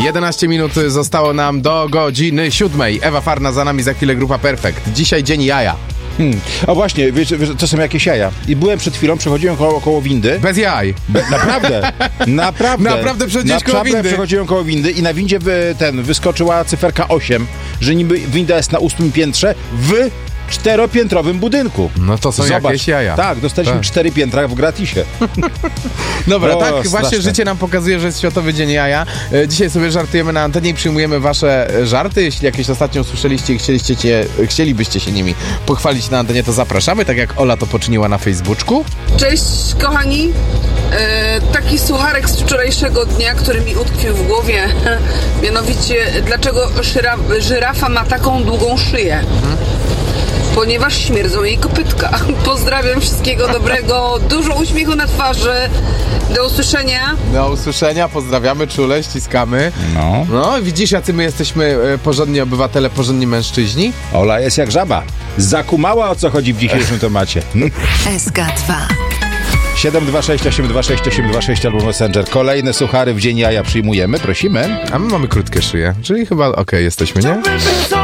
11 minut zostało nam do godziny 7. Ewa Farna, za nami za chwilę grupa Perfekt. Dzisiaj dzień jaja. O właśnie, wiesz, to są jakieś jaja. I byłem przed chwilą, przechodziłem koło windy. Bez jaj. Naprawdę. Naprawdę przecież koło windy. Przechodziłem koło windy i na windzie wyskoczyła cyferka 8, że niby winda jest na 8 piętrze w 4-piętrowym budynku. No to są jakieś jaja. Tak, dostaliśmy 4 piętra w gratisie. Dobra, tak straszne. właśnie życie nam pokazuje, że jest Światowy Dzień Jaja. Dzisiaj sobie żartujemy na antenie i przyjmujemy wasze żarty. Jeśli jakieś ostatnio usłyszeliście i chcielibyście się nimi pochwalić na antenie, to zapraszamy, tak jak Ola to poczyniła na Facebooku. Cześć kochani, taki sucharek z wczorajszego dnia, który mi utkwił w głowie, mianowicie dlaczego żyrafa ma taką długą szyję? Ponieważ śmierdzą jej kopytka. Pozdrawiam, wszystkiego dobrego, dużo uśmiechu na twarzy. Do usłyszenia. Do usłyszenia, pozdrawiamy czule, ściskamy. No, widzisz, jacy my jesteśmy porządni obywatele, porządni mężczyźni? Ola jest jak żaba. Zakumała, o co chodzi w dzisiejszym temacie. SK2 726826826 albo Messenger. Kolejne suchary w dzień jaja przyjmujemy, prosimy. A my mamy krótkie szyje, czyli chyba okej, jesteśmy, nie?